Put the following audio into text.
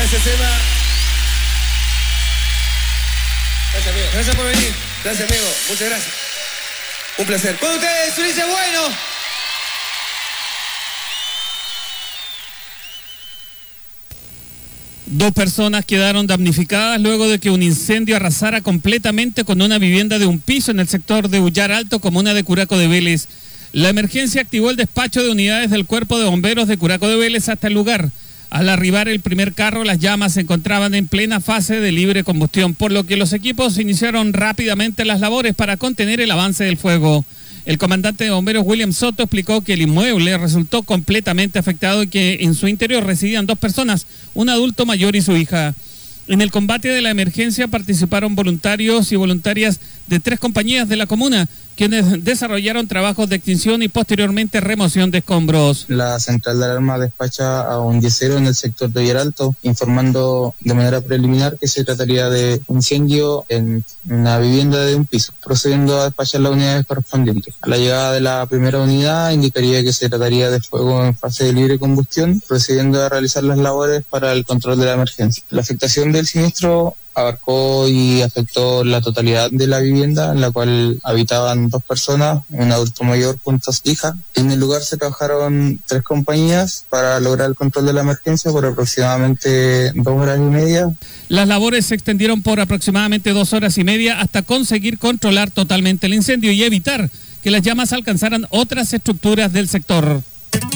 Gracias, Eva. Gracias, amigo. Gracias por venir. Gracias, amigo. Muchas gracias. Un placer. Con ustedes, Ulises Bueno. Dos personas quedaron damnificadas luego de que un incendio arrasara completamente con una vivienda de un piso en el sector de Ullar Alto, comuna de Curaco de Vélez. La emergencia activó el despacho de unidades del Cuerpo de Bomberos de Curaco de Vélez hasta el lugar. Al arribar el primer carro, las llamas se encontraban en plena fase de libre combustión, por lo que los equipos iniciaron rápidamente las labores para contener el avance del fuego. El comandante de bomberos William Soto explicó que el inmueble resultó completamente afectado y que en su interior residían dos personas, un adulto mayor y su hija. En el combate de la emergencia participaron voluntarios y voluntarias de 3 compañías de la comuna, quienes desarrollaron trabajos de extinción y posteriormente remoción de escombros. La central de alarma despacha a un yesero en el sector de Ullar Alto, informando de manera preliminar que se trataría de incendio en una vivienda de un piso, procediendo a despachar las unidades correspondientes. A la llegada de la primera unidad indicaría que se trataría de fuego en fase de libre combustión, procediendo a realizar las labores para el control de la emergencia. La afectación del siniestro abarcó y afectó la totalidad de la vivienda, en la cual habitaban 2 personas, un adulto mayor junto a su hija. En el lugar se trabajaron 3 compañías para lograr el control de la emergencia por aproximadamente 2 horas y media. Las labores se extendieron por aproximadamente 2 horas y media hasta conseguir controlar totalmente el incendio y evitar que las llamas alcanzaran otras estructuras del sector.